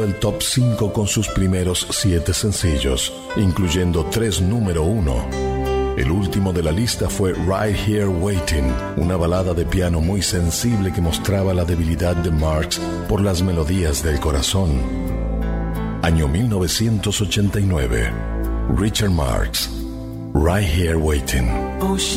el top 5 con sus primeros 7 sencillos, incluyendo 3 número 1. El último de la lista fue Right Here Waiting, una balada de piano muy sensible que mostraba la debilidad de Marx por las melodías del corazón. Año 1989. Richard Marx, Right Here Waiting.